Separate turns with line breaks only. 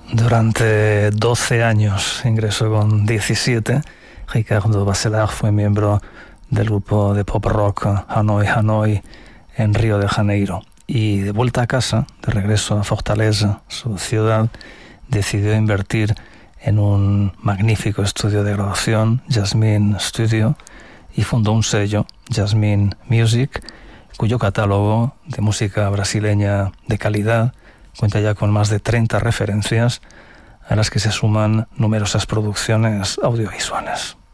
Durante 12 años, ingresó con 17, Ricardo Bacelar fue miembro del grupo de pop rock Hanoi Hanoi en Río de Janeiro. Y de vuelta a casa, de regreso a Fortaleza, su ciudad, decidió invertir en un magnífico estudio de grabación, Jasmine Studio, y fundó un sello, Jasmine Music, cuyo catálogo de música brasileña de calidad cuenta ya con más de 30 referencias, a las que se suman numerosas producciones audiovisuales.